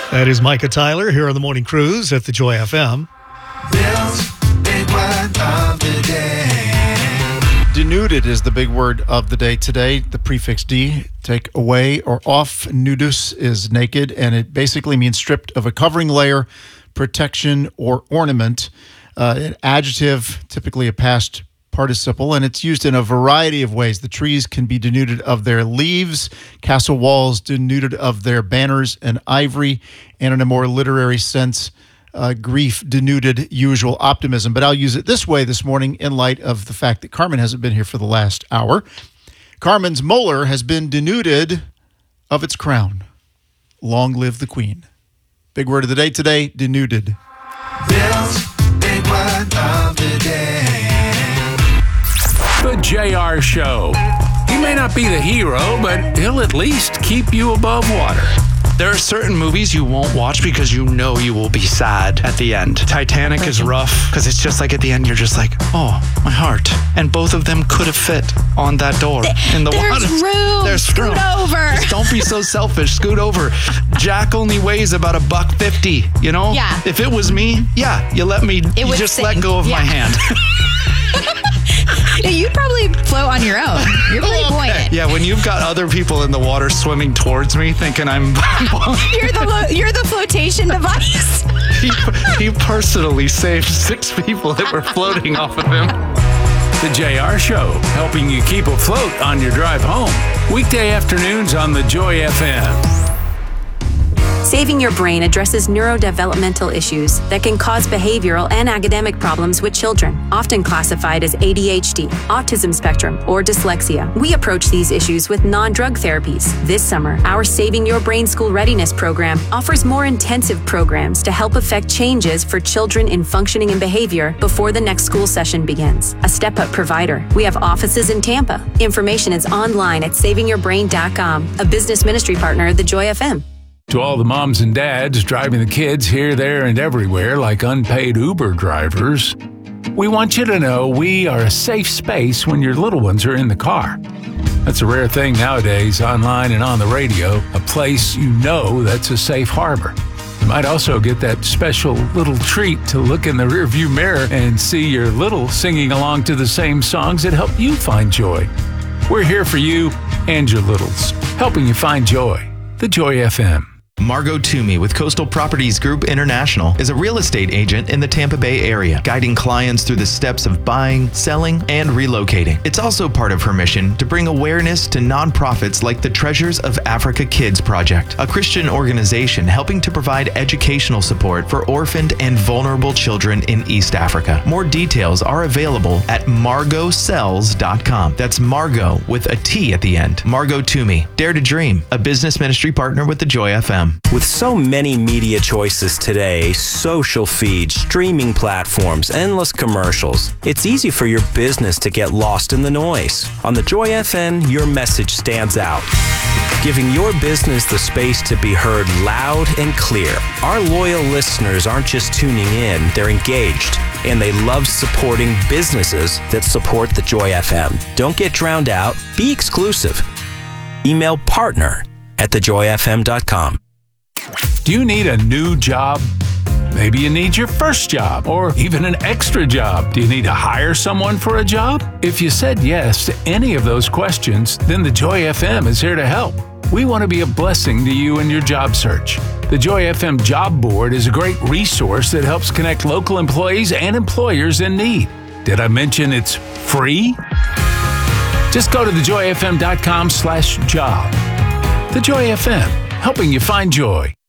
That is Micah Tyler here on the Morning Cruise at the Joy FM. Bill's Big Word of the Day. Denuded is the big word of the day today. The prefix D, take away or off. Nudus is naked, and it basically means stripped of a covering layer, protection, or ornament. An adjective, typically a past participle, and it's used in a variety of ways. The trees can be denuded of their leaves, castle walls denuded of their banners and ivory, and in a more literary sense, grief denuded usual optimism. But I'll use it this way this morning in light of the fact that Carmen hasn't been here for the last hour. Carmen's molar has been denuded of its crown. Long live the Queen. Big word of the day today, denuded. Bill's Big Word of the Day. The JR Show. He may not be the hero, but he'll at least keep you above water. There are certain movies you won't watch because you know you will be sad at the end. Titanic is rough because it's just like at the end you're just like, oh, my heart. And both of them could have fit on that door in the water. There's room. Scoot over. Just don't be so selfish. Scoot over. Jack only weighs about $1.50, you know? Yeah. If it was me, you let go of my hand. Yeah, you'd probably float on your own. You're really buoyant. Yeah, when you've got other people in the water swimming towards me thinking I'm... You're the flotation device. He personally saved 6 people that were floating off of him. The JR Show, helping you keep afloat on your drive home. Weekday afternoons on the Joy FM. Saving Your Brain addresses neurodevelopmental issues that can cause behavioral and academic problems with children, often classified as ADHD, autism spectrum, or dyslexia. We approach these issues with non-drug therapies. This summer, our Saving Your Brain School Readiness program offers more intensive programs to help effect changes for children in functioning and behavior before the next school session begins. A step-up provider. We have offices in Tampa. Information is online at savingyourbrain.com, a business ministry partner of the Joy FM. To all the moms and dads driving the kids here, there, and everywhere like unpaid Uber drivers, we want you to know we are a safe space when your little ones are in the car. That's a rare thing nowadays, online and on the radio, a place you know that's a safe harbor. You might also get that special little treat to look in the rearview mirror and see your little singing along to the same songs that help you find joy. We're here for you and your littles, helping you find joy. The Joy FM. Margot Toomey with Coastal Properties Group International is a real estate agent in the Tampa Bay area, guiding clients through the steps of buying, selling, and relocating. It's also part of her mission to bring awareness to nonprofits like the Treasures of Africa Kids Project, a Christian organization helping to provide educational support for orphaned and vulnerable children in East Africa. More details are available at margotsells.com. That's Margot with a T at the end. Margot Toomey, Dare to Dream, a business ministry partner with the Joy FM. With so many media choices today, social feeds, streaming platforms, endless commercials, it's easy for your business to get lost in the noise. On the Joy FM, your message stands out, giving your business the space to be heard loud and clear. Our loyal listeners aren't just tuning in, they're engaged, and they love supporting businesses that support the Joy FM. Don't get drowned out. Be exclusive. Email partner@thejoyfm.com. Do you need a new job? Maybe you need your first job or even an extra job. Do you need to hire someone for a job? If you said yes to any of those questions, then the Joy FM is here to help. We want to be a blessing to you in your job search. The Joy FM Job Board is a great resource that helps connect local employees and employers in need. Did I mention it's free? Just go to thejoyfm.com/job. The Joy FM, helping you find joy.